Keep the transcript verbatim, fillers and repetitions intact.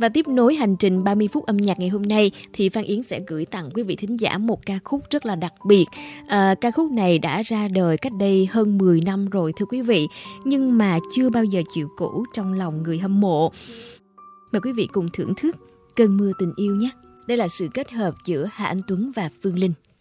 Và tiếp nối hành trình ba mươi phút âm nhạc ngày hôm nay thì Phan Yến sẽ gửi tặng quý vị thính giả một ca khúc rất là đặc biệt. À, ca khúc này đã ra đời cách đây hơn mười năm rồi thưa quý vị, nhưng mà chưa bao giờ chịu cũ trong lòng người hâm mộ. Mời quý vị cùng thưởng thức Cơn mưa tình yêu nhé. Đây là sự kết hợp giữa Hà Anh Tuấn và Phương Linh.